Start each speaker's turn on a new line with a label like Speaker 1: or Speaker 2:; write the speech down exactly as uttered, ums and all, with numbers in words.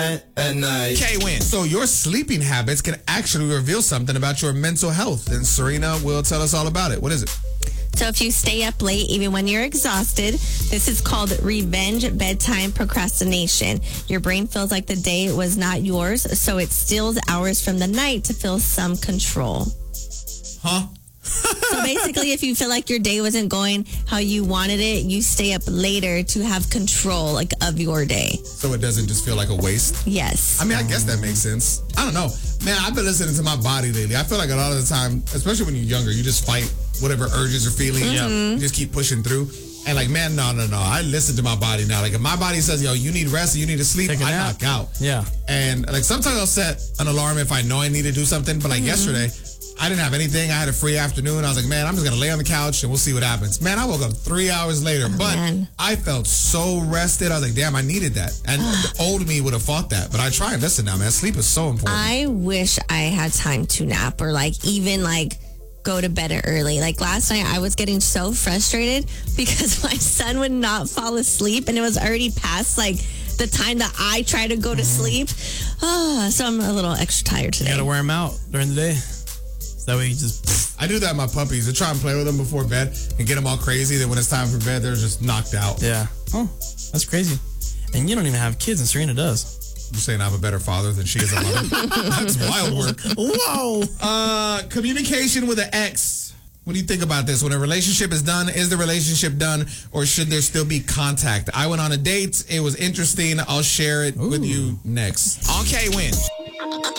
Speaker 1: at night.
Speaker 2: K-Win. So your sleeping habits can actually reveal something about your mental health, and Serena will tell us all about it. What is it?
Speaker 3: So if you stay up late, even when you're exhausted, this is called revenge bedtime procrastination. Your brain feels like the day was not yours, so it steals hours from the night to feel some control.
Speaker 2: Huh?
Speaker 3: So basically, if you feel like your day wasn't going how you wanted it, you stay up later to have control like of your day.
Speaker 2: So it doesn't just feel like a waste?
Speaker 3: Yes.
Speaker 2: I mean, I guess that makes sense. I don't know. Man, I've been listening to my body lately. I feel like a lot of the time, especially when you're younger, you just fight whatever urges or feelings.
Speaker 3: Mm-hmm.
Speaker 2: You just keep pushing through. And like, man, no, no, no. I listen to my body now. Like, if my body says, yo, you need rest, you need to sleep, I knock out.
Speaker 1: Yeah.
Speaker 2: And like, sometimes I'll set an alarm if I know I need to do something. But like mm-hmm. yesterday, I didn't have anything. I had a free afternoon. I was like, man, I'm just going to lay on the couch and we'll see what happens. Man, I woke up three hours later,
Speaker 3: oh,
Speaker 2: but
Speaker 3: man.
Speaker 2: I felt so rested. I was like, damn, I needed that. And the old me would have fought that. But I try and listen now, man. Sleep is so important.
Speaker 3: I wish I had time to nap or like even like go to bed early. Like last night, I was getting so frustrated because my son would not fall asleep and it was already past like the time that I try to go to sleep. Oh, so I'm a little extra tired today.
Speaker 1: You gotta wear him out during the day. That way he just...
Speaker 2: I do that with my puppies. I try and play with them before bed and get them all crazy. Then when it's time for bed, they're just knocked out.
Speaker 1: Yeah. Oh, that's crazy. And you don't even have kids and Serena does.
Speaker 2: You're saying I'm a better father than she is a mother? That's wild work.
Speaker 1: Whoa.
Speaker 2: Uh, communication with an ex. What do you think about this? When a relationship is done, is the relationship done or should there still be contact? I went on a date. It was interesting. I'll share it Ooh. with you next. On K-Win.